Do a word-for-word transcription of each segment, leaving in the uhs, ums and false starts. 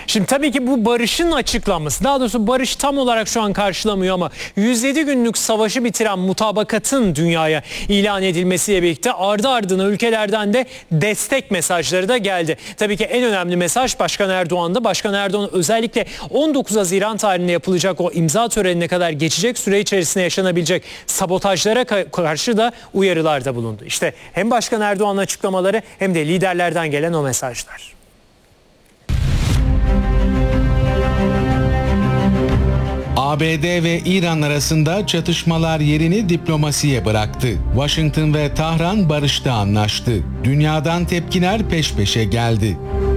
Şimdi tabii ki bu barışın açıklanması, daha doğrusu barış tam olarak şu an karşılamıyor ama yüz yedi günlük savaşı bitiren mutabakatın dünyaya ilan edilmesiyle birlikte ardı ardına ülkelerden de destek mesajları da geldi. Tabii ki en önemli mesaj Başkan Erdoğan'da. Başkan Erdoğan özellikle on dokuz Haziran tarihinde yapılacak o imza törenine kadar geçecek süre içerisinde yaşanabilecek sabotajlara karşı da uyarılarda bulundu. İşte hem Başkan Erdoğan'ın açıklamaları hem de liderlerden gelen o mesajlar. A B D ve İran arasında çatışmalar yerini diplomasiye bıraktı. Washington ve Tahran barışta anlaştı. Dünyadan tepkiler peş peşe geldi.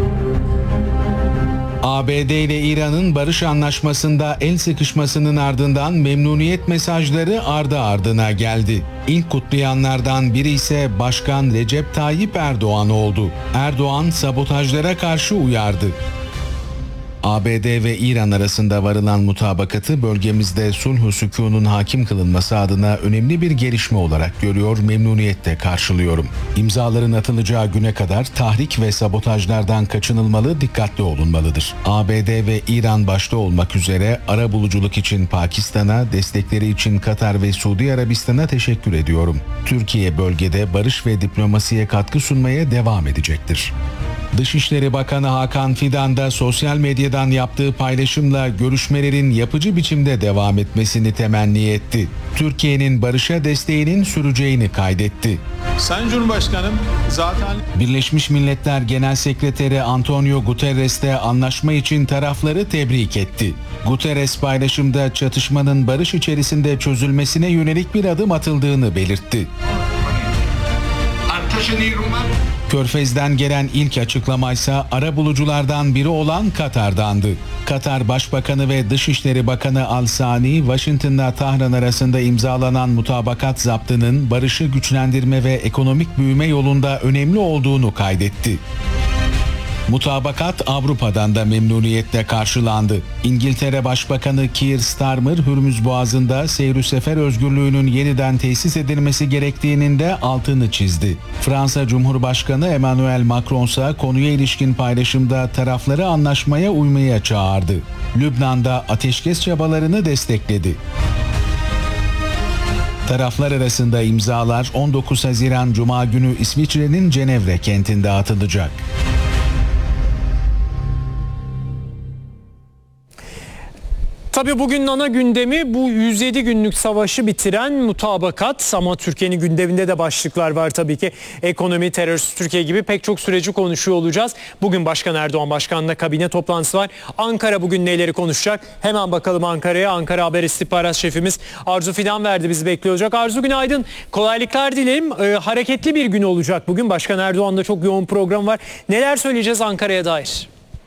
A B D ile İran'ın barış anlaşmasında el sıkışmasının ardından memnuniyet mesajları ardı ardına geldi. İlk kutlayanlardan biri ise Başkan Recep Tayyip Erdoğan oldu. Erdoğan sabotajlara karşı uyardı. A B D ve İran arasında varılan mutabakatı bölgemizde sulh-u sükunun hakim kılınması adına önemli bir gelişme olarak görüyor, memnuniyetle karşılıyorum. İmzaların atılacağı güne kadar tahrik ve sabotajlardan kaçınılmalı, dikkatli olunmalıdır. A B D ve İran başta olmak üzere arabuluculuk için Pakistan'a, destekleri için Katar ve Suudi Arabistan'a teşekkür ediyorum. Türkiye bölgede barış ve diplomasiye katkı sunmaya devam edecektir. Dışişleri Bakanı Hakan Fidan da sosyal medyadan yaptığı paylaşımla görüşmelerin yapıcı biçimde devam etmesini temenni etti. Türkiye'nin barışa desteğinin süreceğini kaydetti. Sayın Cumhurbaşkanım, zaten Birleşmiş Milletler Genel Sekreteri Antonio Guterres de anlaşma için tarafları tebrik etti. Guterres paylaşımda çatışmanın barış içerisinde çözülmesine yönelik bir adım atıldığını belirtti. Körfez'den gelen ilk açıklamaysa arabuluculardan biri olan Katar'dandı. Katar Başbakanı ve Dışişleri Bakanı Al-Sani, Washington'la Tahran arasında imzalanan mutabakat zaptının barışı güçlendirme ve ekonomik büyüme yolunda önemli olduğunu kaydetti. Mutabakat Avrupa'dan da memnuniyetle karşılandı. İngiltere Başbakanı Keir Starmer, Hürmüz Boğazı'nda seyr-ü sefer özgürlüğünün yeniden tesis edilmesi gerektiğinin de altını çizdi. Fransa Cumhurbaşkanı Emmanuel Macron ise konuya ilişkin paylaşımda tarafları anlaşmaya uymaya çağırdı. Lübnan'da ateşkes çabalarını destekledi. Taraflar arasında imzalar on dokuz Haziran Cuma günü İsviçre'nin Cenevre kentinde atılacak. Tabii bugün ana gündemi bu yüz yedi günlük savaşı bitiren mutabakat ama Türkiye'nin gündeminde de başlıklar var tabii ki. Ekonomi, terörist Türkiye gibi pek çok süreci konuşuyor olacağız. Bugün Başkan Erdoğan Başkan'la kabine toplantısı var. Ankara bugün neleri konuşacak? Hemen bakalım Ankara'ya. Ankara Haber İstihbarat Şefimiz Arzu Fidan verdi, bizi bekliyor olacak. Arzu, günaydın. Kolaylıklar dilerim. Ee, hareketli bir gün olacak bugün. Başkan Erdoğan'da çok yoğun program var. Neler söyleyeceğiz Ankara'ya dair?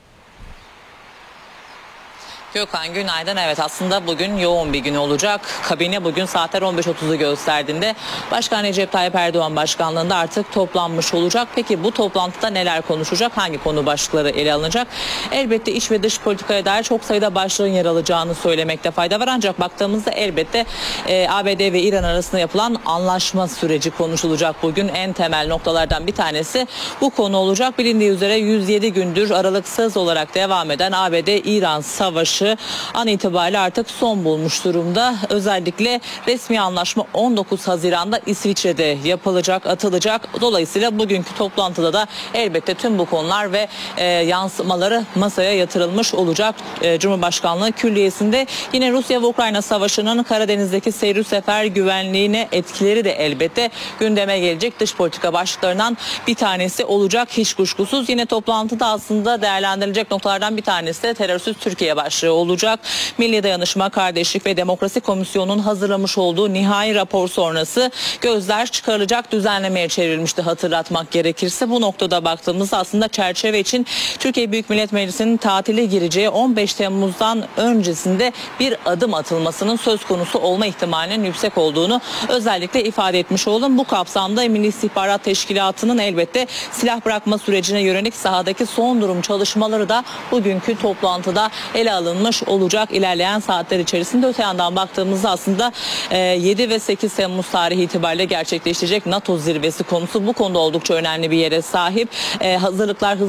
Gökhan, günaydın. Evet, aslında bugün yoğun bir gün olacak. Kabine bugün saatler on beş otuzu gösterdiğinde Başkan Recep Tayyip Erdoğan başkanlığında artık toplanmış olacak. Peki bu toplantıda neler konuşacak? Hangi konu başlıkları ele alınacak? Elbette iç ve dış politikaya dair çok sayıda başlığın yer alacağını söylemekte fayda var. Ancak baktığımızda elbette e, A B D ve İran arasında yapılan anlaşma süreci konuşulacak bugün. En temel noktalardan bir tanesi bu konu olacak. Bilindiği üzere yüz yedi gündür aralıksız olarak devam eden A B D-İran savaşı an itibariyle artık son bulmuş durumda. Özellikle resmi anlaşma on dokuz Haziran'da İsviçre'de yapılacak, atılacak. Dolayısıyla bugünkü toplantıda da elbette tüm bu konular ve e, yansımaları masaya yatırılmış olacak. E, Cumhurbaşkanlığı Külliyesi'nde yine Rusya ve Ukrayna Savaşı'nın Karadeniz'deki seyir sefer güvenliğine etkileri de elbette gündeme gelecek dış politika başlıklarından bir tanesi olacak hiç kuşkusuz. Yine toplantıda aslında değerlendirilecek noktalardan bir tanesi de terörsüz Türkiye başlığı olacak. Milli Dayanışma, Kardeşlik ve Demokrasi Komisyonu'nun hazırlamış olduğu nihai rapor sonrası gözler çıkarılacak düzenlemeye çevrilmişti, hatırlatmak gerekirse. Bu noktada baktığımızda aslında çerçeve için Türkiye Büyük Millet Meclisi'nin tatile gireceği on beş Temmuz'dan öncesinde bir adım atılmasının söz konusu olma ihtimalinin yüksek olduğunu özellikle ifade etmiş oldum. Bu kapsamda Milli İstihbarat Teşkilatı'nın elbette silah bırakma sürecine yönelik sahadaki son durum çalışmaları da bugünkü toplantıda ele alınmış olacak ilerleyen saatler içerisinde. Öte yandan baktığımızda aslında yedi ve sekiz Temmuz tarihi itibariyle gerçekleşecek NATO zirvesi konusu bu konuda oldukça önemli bir yere sahip. Hazırlıklar hızlı